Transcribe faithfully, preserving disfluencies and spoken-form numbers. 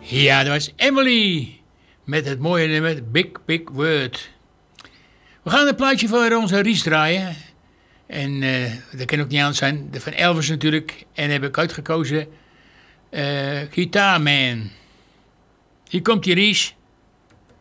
Ja, dat was Emily met het mooie nummer Big Big Word. We gaan een plaatje voor onze Ries draaien. En uh, dat kan ook niet aan zijn. De van Elvis natuurlijk. En heb ik uitgekozen uh, Guitar Man. Hier komt die Ries.